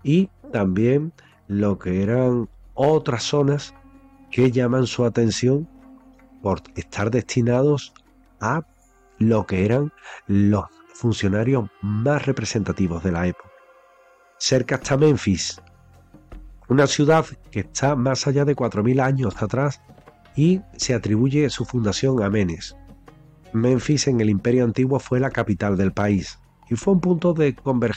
y también lo que eran otras zonas que llaman su atención por estar destinados a lo que eran los funcionarios más representativos de la época. Cerca está Memphis, una ciudad que está más allá de 4000 años atrás y se atribuye su fundación a Menes. Memphis en el Imperio Antiguo fue la capital del país y fue un punto de convergencia